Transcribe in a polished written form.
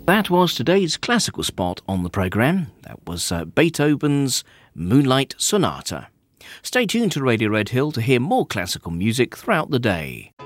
That was today's classical spot on the programme. That was Beethoven's Moonlight Sonata. Stay tuned to Radio Red Hill to hear more classical music throughout the day.